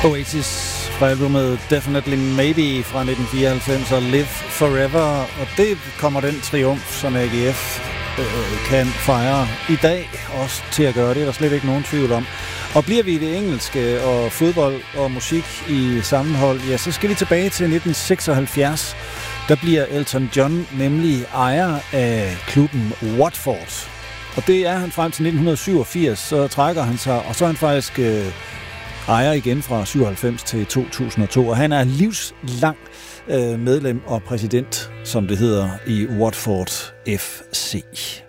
Oasis fra albumet Definitely Maybe fra 1994 og Live Forever, og det kommer den triumf, som AGF kan fejre i dag, også til at gøre det, er der slet ikke nogen tvivl om. Og bliver vi i det engelske og fodbold og musik i sammenhold, ja, så skal vi tilbage til 1976. Der bliver Elton John nemlig ejer af klubben Watford. Og det er han frem til 1987, så trækker han sig, og så er han faktisk ejer igen fra 97 til 2002. Og han er livslang medlem og præsident, som det hedder, i Watford FC.